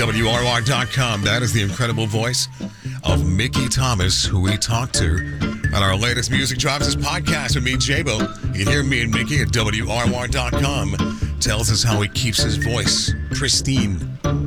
WRR.com. That is the incredible voice of Mickey Thomas, who we talked to on our latest Music Drops This podcast with me, J-Bo. You can hear me and Mickey at WRR.com. Tells us how he keeps his voice pristine.